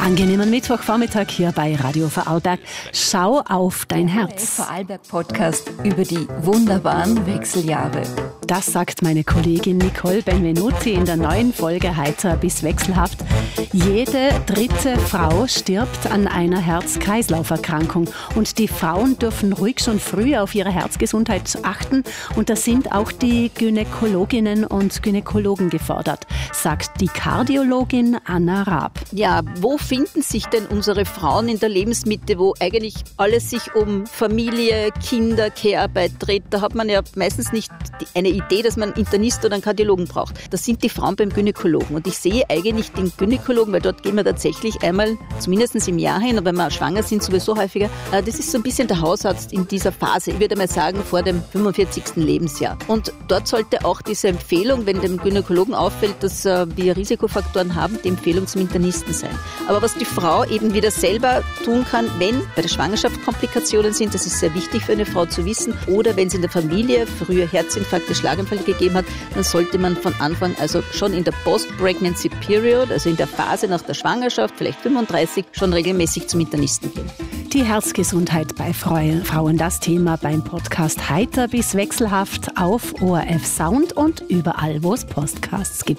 Angenehmen Mittwochvormittag hier bei Radio Vorarlberg. Schau auf dein Herz. Vorarlberg-Podcast über die wunderbaren Wechseljahre. Das sagt meine Kollegin Nicole Benvenuti in der neuen Folge Heiter bis wechselhaft. Jede dritte Frau stirbt an einer Herz-Kreislauf-Erkrankung. Und die Frauen dürfen ruhig schon früh auf ihre Herzgesundheit achten. Und da sind auch die Gynäkologinnen und Gynäkologen gefordert, sagt die Kardiologin Anna Raab. Ja, wo finden sich denn unsere Frauen in der Lebensmitte, wo eigentlich alles sich um Familie, Kinder, Care-Arbeit dreht? Da hat man ja meistens nicht eine Idee, dass man einen Internist oder einen Kardiologen braucht. Das sind die Frauen beim Gynäkologen. Und ich sehe eigentlich den Gynäkologen, weil dort gehen wir tatsächlich einmal, zumindest im Jahr hin, aber wenn wir schwanger sind, sowieso häufiger. Das ist so ein bisschen der Hausarzt in dieser Phase, ich würde mal sagen, vor dem 45. Lebensjahr. Und dort sollte auch diese Empfehlung, wenn dem Gynäkologen auffällt, dass wir Risikofaktoren haben, die Empfehlung zum Internisten sein. Aber was die Frau eben wieder selber tun kann, wenn bei der Schwangerschaft Komplikationen sind, das ist sehr wichtig für eine Frau zu wissen, oder wenn es in der Familie früher Herzinfarkte, Schlaganfälle gegeben hat, dann sollte man von Anfang, also schon in der Post-Pregnancy Period, also in der Phase nach der Schwangerschaft, vielleicht 35, schon regelmäßig zum Internisten gehen. Die Herzgesundheit bei Frauen, das Thema beim Podcast Heiter bis wechselhaft auf ORF Sound und überall, wo es Podcasts gibt.